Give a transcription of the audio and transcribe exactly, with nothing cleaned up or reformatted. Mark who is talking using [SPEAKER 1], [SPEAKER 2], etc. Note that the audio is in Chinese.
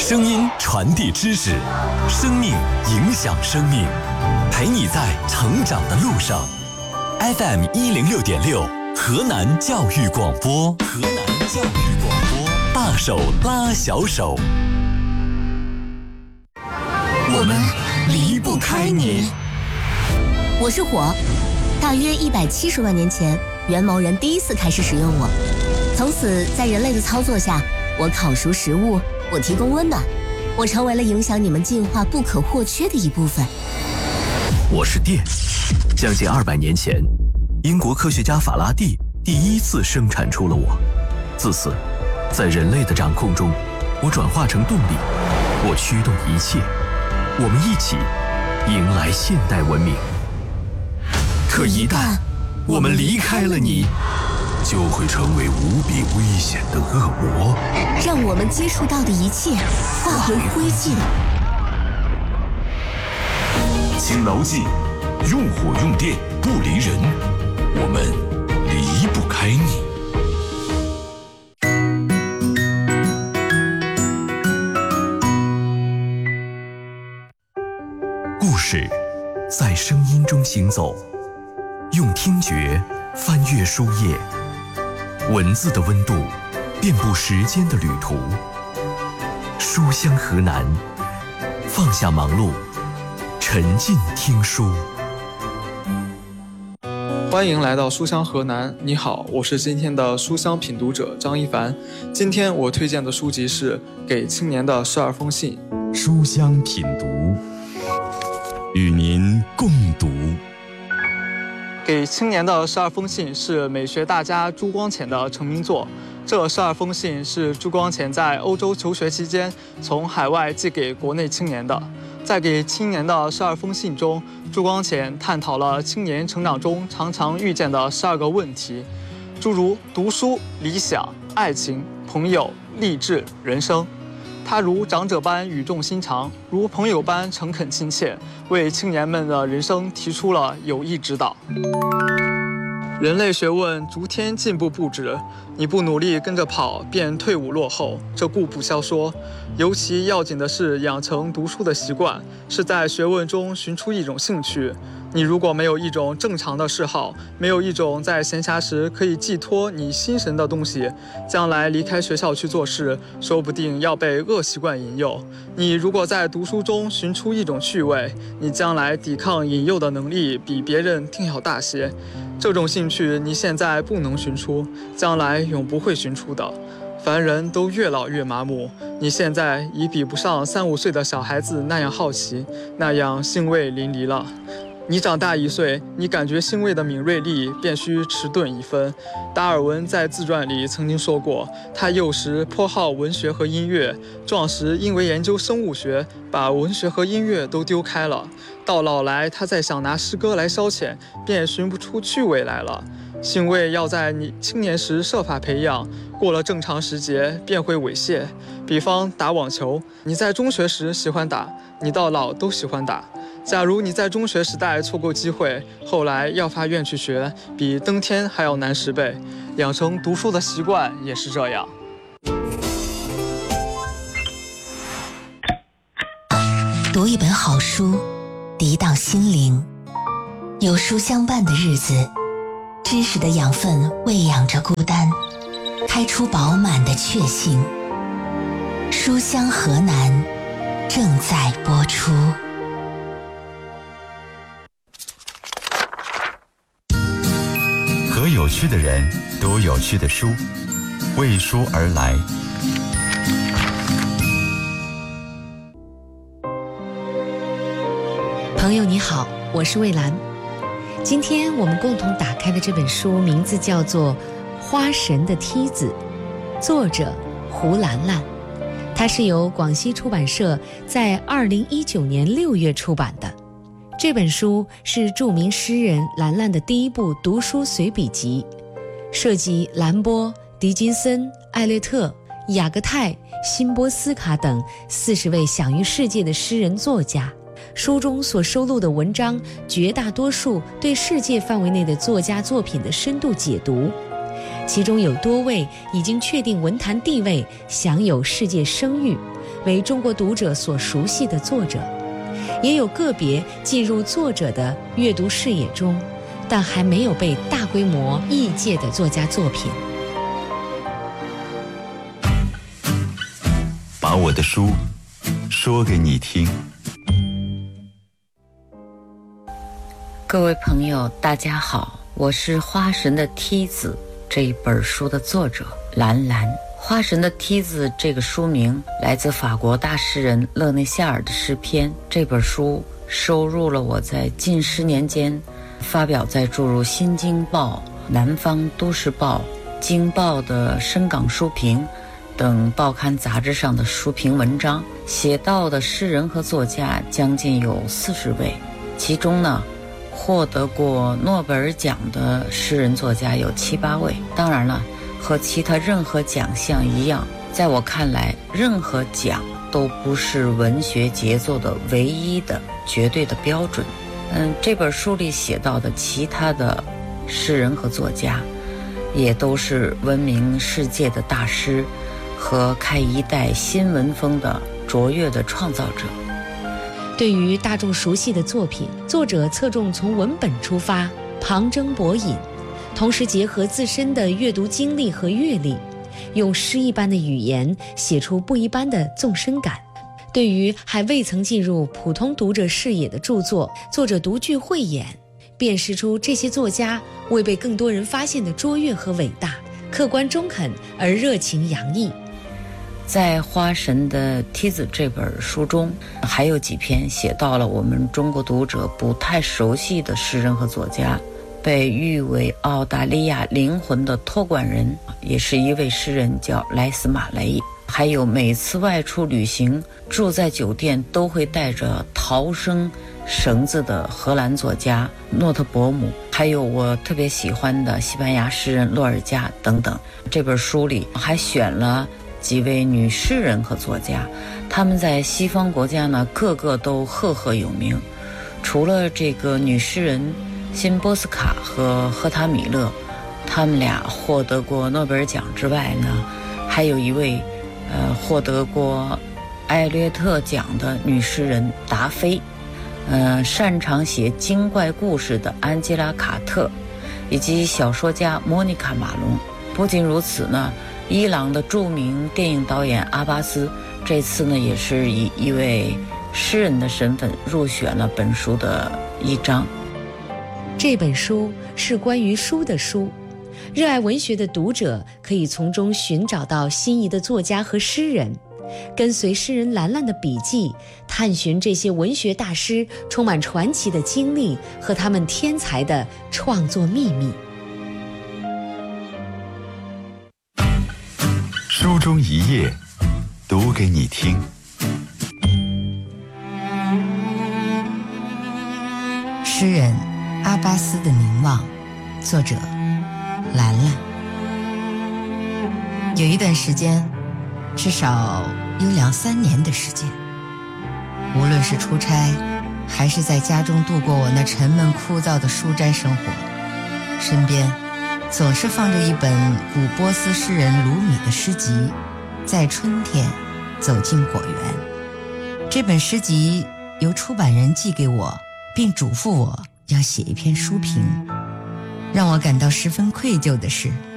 [SPEAKER 1] 声音传递知识，生命影响生命，陪你在成长的路上。F M 一零六点六，河南教育广播，河南教育广播，大手拉小手，我们离不开你。
[SPEAKER 2] 我是火，大约一百七十万年前，元谋人第一次开始使用我，从此在人类的操作下，我烤熟食物，我提供温暖，我成为了影响你们进化不可或缺的一部分。
[SPEAKER 1] 我是电，将近二百年前，英国科学家法拉第第一次生产出了我。自此，在人类的掌控中，我转化成动力，我驱动一切，我们一起迎来现代文明。可一旦我们离开了你，就会成为无比危险的恶魔，
[SPEAKER 2] 让我们接触到的一切化为灰烬。
[SPEAKER 3] 请牢记，用火用电不离人，我们离不开你。
[SPEAKER 1] 故事在声音中行走，用听觉翻阅书页，文字的温度遍布时间的旅途。书香河南，放下忙碌，沉浸听书。
[SPEAKER 4] 欢迎来到书香河南，你好，我是今天的书香品读者张一凡。今天我推荐的书籍是《给青年的十二封信》。
[SPEAKER 3] 书香品读，与您共读。
[SPEAKER 4] 给青年的十二封信是美学大家朱光潜的成名作。这十二封信是朱光潜在欧洲求学期间从海外寄给国内青年的。在给青年的十二封信中，朱光潜探讨了青年成长中常常遇见的十二个问题，诸如读书、理想、爱情、朋友、励志、人生。他如长者般语重心长，如朋友般诚恳亲切，为青年们的人生提出了有益指导。人类学问逐天进步不止，你不努力跟着跑，便退伍落后，这固不消说。尤其要紧的是养成读书的习惯，是在学问中寻出一种兴趣。你如果没有一种正常的嗜好，没有一种在闲暇时可以寄托你心神的东西，将来离开学校去做事，说不定要被恶习惯引诱。你如果在读书中寻出一种趣味，你将来抵抗引诱的能力比别人定要大些。这种兴趣你现在不能寻出，将来永不会寻出的。凡人都越老越麻木，你现在已比不上三五岁的小孩子那样好奇，那样兴味淋漓了。你长大一岁，你感觉兴味的敏锐力便需迟钝一分。达尔文在自传里曾经说过，他幼时颇好文学和音乐，壮时因为研究生物学，把文学和音乐都丢开了。到老来，他再想拿诗歌来消遣，便寻不出趣味来了。兴味要在你青年时设法培养，过了正常时节便会猥亵。比方打网球，你在中学时喜欢打，你到老都喜欢打。假如你在中学时代错过机会，后来要发愿去学，比登天还要难十倍。养成读书的习惯也是这样。
[SPEAKER 2] 读一本好书，涤荡心灵。有书相伴的日子，知识的养分喂养着孤单，开出饱满的确信。书香河南正在播出。
[SPEAKER 3] 和有趣的人读有趣的书，为书而来。
[SPEAKER 5] 朋友你好，我是蔚兰。今天我们共同打开的这本书名字叫做《花神的梯子》，作者胡兰兰。它是由广西出版社在二零一九年六月出版的。这本书是著名诗人兰兰的第一部读书随笔集，涉及兰波、狄金森、艾略特、雅各泰、辛波斯卡等四十位享誉世界的诗人作家。书中所收录的文章绝大多数对世界范围内的作家作品的深度解读，其中有多位已经确定文坛地位，享有世界声誉， 为中国读者所熟悉的作者，也有个别进入作者的阅读视野中，但还没有被大规模译介的作家作品。
[SPEAKER 3] 把我的书说给你听。
[SPEAKER 6] 各位朋友大家好，我是《花神的梯子》这一本书的作者兰兰。《花神的梯子》这个书名来自法国大诗人勒内夏尔的诗篇。这本书收入了我在近十年间发表在诸如《新京报》、南方都市报、京报的深港书评等报刊杂志上的书评文章，写到的诗人和作家将近有四十位，其中呢获得过诺贝尔奖的诗人作家有七八位。当然了，和其他任何奖项一样，在我看来，任何奖都不是文学杰作的唯一的绝对的标准。嗯，这本书里写到的其他的诗人和作家，也都是闻名世界的大师和开一代新文风的卓越的创造者。
[SPEAKER 5] 对于大众熟悉的作品，作者侧重从文本出发，旁征博引，同时结合自身的阅读经历和阅历，用诗一般的语言写出不一般的纵深感。对于还未曾进入普通读者视野的著作，作者独具慧眼，辨识出这些作家未被更多人发现的卓越和伟大，客观中肯而热情洋溢。
[SPEAKER 6] 在《花神的梯子》这本书中，还有几篇写到了我们中国读者不太熟悉的诗人和作家，被誉为澳大利亚灵魂的托管人，也是一位诗人，叫莱斯马雷。还有每次外出旅行住在酒店都会带着逃生绳子的荷兰作家诺特伯姆，还有我特别喜欢的西班牙诗人洛尔加等等。这本书里还选了几位女诗人和作家，她们在西方国家呢个个都赫赫有名。除了这个女诗人辛波斯卡和赫塔米勒，他们俩获得过诺贝尔奖之外呢，还有一位呃获得过艾略特奖的女诗人达菲，呃擅长写精怪故事的安吉拉卡特，以及小说家莫妮卡马龙。不仅如此呢，伊朗的著名电影导演阿巴斯这次呢也是以一位诗人的身份入选了本书的一章。
[SPEAKER 5] 这本书是关于书的书，热爱文学的读者可以从中寻找到心仪的作家和诗人，跟随诗人兰兰的笔记，探寻这些文学大师充满传奇的经历和他们天才的创作秘密。
[SPEAKER 3] 书中一页，读给你听。
[SPEAKER 7] 诗人阿巴斯的凝望，作者兰兰。有一段时间，至少有两三年的时间，无论是出差还是在家中度过我那沉闷枯燥的书斋生活，身边总是放着一本古波斯诗人鲁米的诗集《在春天走进果园》。这本诗集由出版人寄给我，并嘱咐我要写一篇书评。让我感到十分愧疚的是，